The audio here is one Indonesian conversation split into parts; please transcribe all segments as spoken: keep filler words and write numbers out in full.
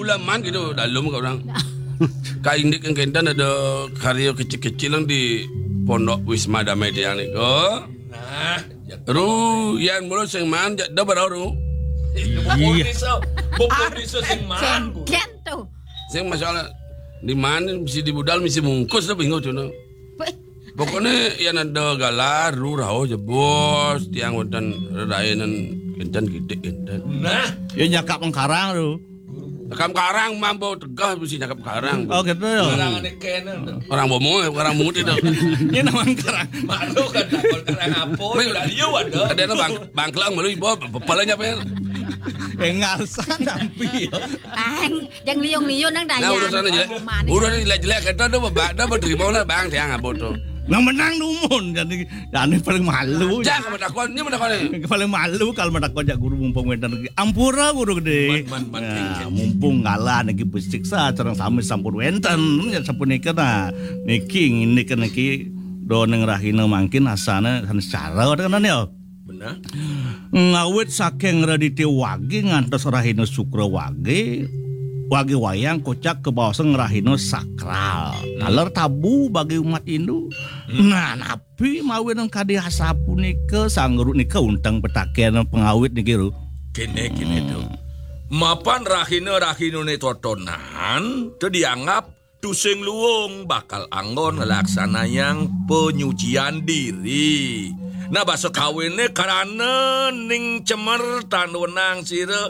ulaman gitu dalam kau orang. Kaindik yang kendan ada karya kecil-kecil yang di Pondok Wisma Damai Tiang ni ko. Nah, Ru yang mulu sing man dah baru. Bopor desa, bopor desa sing man. Cengken tuh. Sing masalah di mana mesti dibudal mesti mungkus tu bingung tu no. Pokoknya yang ada galar ru rau je bos tiang wonten radayanan kencan gede kencan. Nah, Ya nyakap mengkarang tu. Nakam karang mampu tegah mesti nyakap karang. Oh gitu ya. orang ane kene. Orang bomo orang mungut itu. Ini namanya karang. Malu kan takol karang apa? Udah dia ada. Ada na bang bangklang malu ibu kepalanya apa? Engalsa nampi. Ang, yang liung-liung nang dayan. Nah urusan aja. Udah jelek-jelek kita tu bak dah berterima lah bang tiang apa tu. Nah menang dumun jadi jadi paling malu. Jangan menakon, ni menakon ni. Paling malu kalau menakon jak guru mumpung wedan negeri. Ampura guru gede. Man, man, man, Ya, mumpung ngalah niki besiksa carang sami sampun wenten ya sampun niki nah. Niki ini kan niki do neng rahina mangkin asana san cara kan ya. Benar. Ngawit saking Raditya Wage ngantos Rahina Sukrawage wage wayang kocak ke bawaseng Rahina sakral. Kaler tabu bagi umat Hindu. Nah, napi mawi nang kadi hasapu nika sangguru nika untang petakian pengawit niki ru. Kene kene tuh. Mapan rahina rahino ne totonan tu dianggap tusing luung bakal anggon ngelaksanayang penyucian diri. Nah bahasa kawinnya karena ning cemer tanunang sire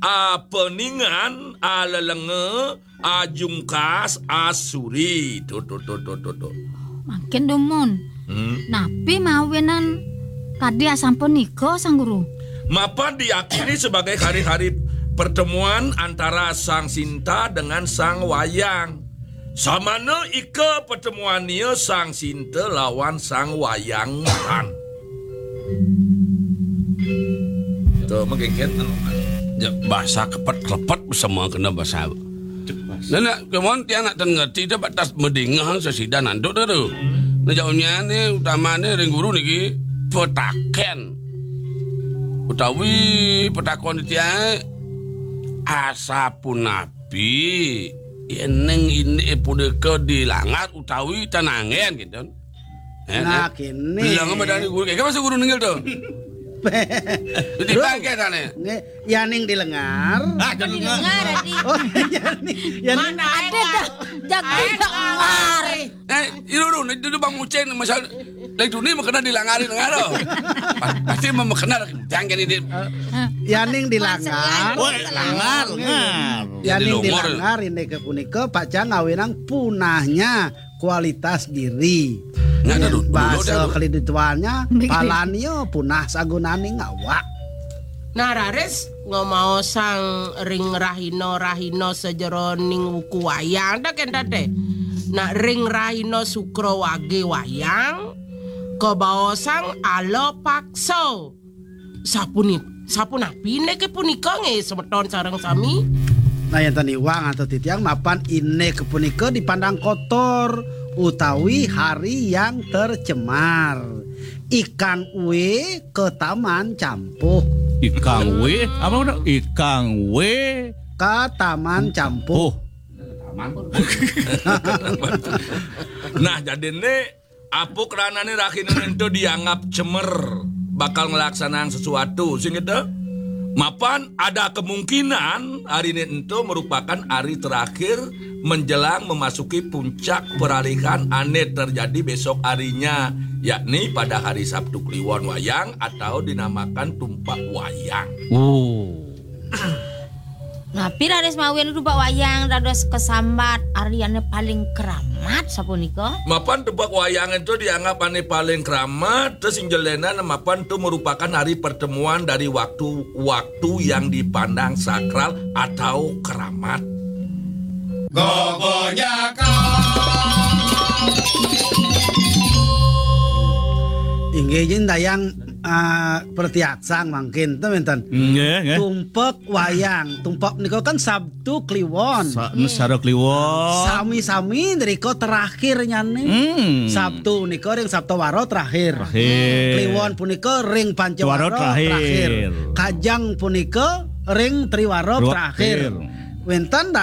apeningan alalenge ajungkas asuri tuh tuh tuh tuh tuh tuh. Makin dumun. Hmm. Napi mawinan kadi asampun niko sang guru. Mapan diyakini sebagai hari-hari pertemuan antara sang Sinta dengan sang Wayang. Samana ika pertemuannya sang Sinta lawan sang Wayang man. Tuh mengkengket Ya, bahasa kepat-kepat semua kena bahasa. Nana kemon tiang nak ngerti dah batas medingah sesida nanduk dah tu. Nah jauhnya ni utamanya ring guru niki petaken. Utawi petakon dia asapun nabi eneng ini punika dilangat utawi tanangen gitu. Nah kini Bilang apa dari guru kayak masa guru ninggal tu. Jadi pakai tane. Yaning dilengar. Ah, jangan Dengar adi. Oh, yaning, yaning. Ada dah jago dengar. Eh, itu dulu, itu bang Ucen masal. Lagi tu ni makna dilangari dengar tu. Pasti makna jangan ini. Yaning dilangar. Oh, langar, langar. Yaning Jadi lumur. dilangar ini ke punika paca ngawinang punahnya kualitas diri. Nah, dah dulu, dulu, dah Bahasa dulu. kelidituannya palanio punah sagunani ngawak. Nah Rares ngomong sang ring rahino rahino sejeroning wuku wayang dah kenta teh. Nah ring rahino sukro wage wayang ke bawah sang alo pakso. Sapuni sapunapi neke punika nge semeton sareng sami. Nah yang tani wang atau titiang mapan ini kepunika dipandang kotor utawi hari yang tercemar. Ikan uwe ke taman campuh. Ikang we, apa udah? Ikang we Ke taman campuh. Oh, Nah jadi ini apa kerana ini rakinan itu dianggap cemer bakal ngelaksanaan sesuatu sing itu mapan ada kemungkinan hari ini itu merupakan hari terakhir menjelang memasuki puncak peralihan aneh terjadi besok harinya yakni pada hari Sabtu Kliwon Wayang atau dinamakan Tumpak Wayang. oh. Napi Rares mawin rupa wayang dados kesambat ariane paling keramat sapunika. Mapan Tumpak Wayang itu dianggap aneh paling keramat. Terus injelena mapan itu merupakan hari pertemuan dari waktu-waktu yang dipandang sakral atau keramat. Inggih jen dayang uh, pertiaksang mungkin teman-teman. Nggih, nggih. Tumpek wayang, tumpek niko kan Sabtu Kliwon. Sa Saro Kliwon. Sami-sami niko terakhir nyane. Hmm. Sabtu niko ring Sabtu Waro terakhir. Terakhir. Kliwon punika ring Pancawaro Waro terakhir. terakhir. Kajang punika ring Triwaro Terakhir. terakhir. Wenten